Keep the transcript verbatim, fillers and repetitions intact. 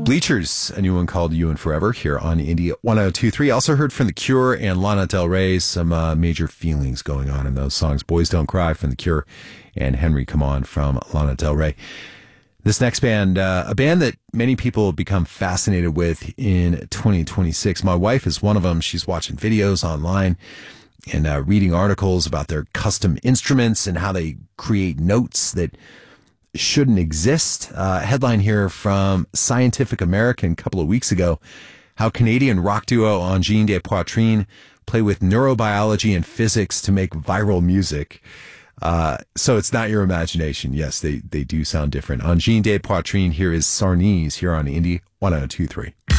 Bleachers, a new one called You and Forever here on Indie one oh two point three. Also heard from The Cure and Lana Del Rey, some uh, major feelings going on in those songs. Boys Don't Cry from The Cure and Henry Come On from Lana Del Rey. This next band, uh, a band that many people have become fascinated with in twenty twenty-six. My wife is one of them. She's watching videos online and uh, reading articles about their custom instruments and how they create notes that shouldn't exist. Uh, headline here from Scientific American a couple of weeks ago, how Canadian rock duo Engine des Poitrines play with neurobiology and physics to make viral music. Uh, so it's not your imagination. Yes, they, they do sound different. Engine des Poitrines, here is Sarnese here on Indie one oh two point three.